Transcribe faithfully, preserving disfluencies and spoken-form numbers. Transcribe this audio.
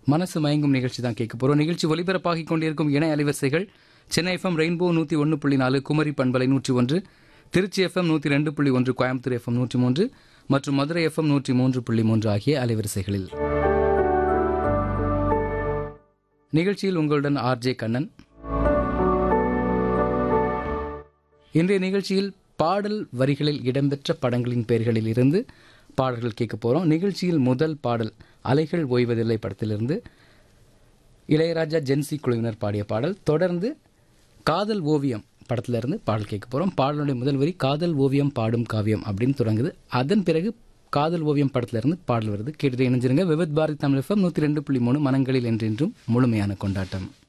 மனசு மயங்கும் நிகழ்ச்சி தான் கேட்க போகிறோம். நிகழ்ச்சி ஒலிபரப்பாகி கொண்டிருக்கும் இணை அலைவரிசைகள் சென்னை எஃப்எம் ரெயின்போ நூற்றி ஒன்று புள்ளி நாலு, குமரி பண்பலை நூற்றி ஒன்று, திருச்சி எஃப்எம் நூற்றி ரெண்டு புள்ளி ஒன்று, கோயம்புத்தூர் எஃப்எம் நூற்றி மூன்று மற்றும் மதுரை எஃப்எம் நூற்றி மூன்று புள்ளி மூன்று ஆகிய அலைவரிசைகளில். நிகழ்ச்சியில் உங்களுடன் ஆர்ஜே கண்ணன். இன்றைய நிகழ்ச்சியில் பாடல் வரிகளில் இடம்பெற்ற படங்களின் பெயர்களில் இருந்து பாடல்கள் கேட்க போகிறோம். நிகழ்ச்சியில் முதல் பாடல் அலைகள் ஓய்வதில்லை படத்திலிருந்து இளையராஜா ஜென்சி குழுவினர் பாடிய பாடல். தொடர்ந்து காதல் ஓவியம் படத்திலிருந்து பாடல் கேட்க போகிறோம். பாடலுடைய முதல் வரி காதல் ஓவியம் பாடும் காவியம் அப்படின்னு தொடங்குது. அதன் பிறகு காதல் ஓவியம் படத்திலிருந்து பாடல் வருது. கேட்டுட்டு இணைஞ்சிருங்க. விவித் பாரதி தமிழ் எஃப்எம் நூற்றி ரெண்டு புள்ளி மூணு, மனங்களில் என்றென்றும் முழுமையான கொண்டாட்டம்.